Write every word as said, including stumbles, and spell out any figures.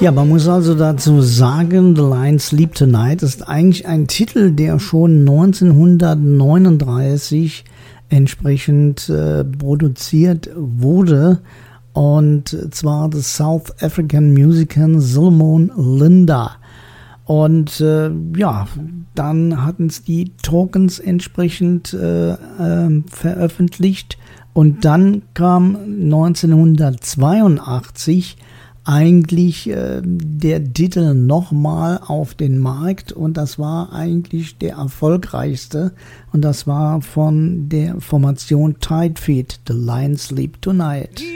Ja, man muss also dazu sagen, The Lions Sleep Tonight ist eigentlich ein Titel, der schon neunzehnhundertneununddreißig entsprechend äh, produziert wurde. Und zwar des South African Musician Solomon Linda. Und äh, ja, dann hatten es die Tokens entsprechend äh, äh, veröffentlicht. Und dann kam neunzehnhundertzweiundachtzig eigentlich äh, der Titel nochmal auf den Markt, und das war eigentlich der erfolgreichste, und das war von der Formation Tight Feet, The Lions Sleep Tonight.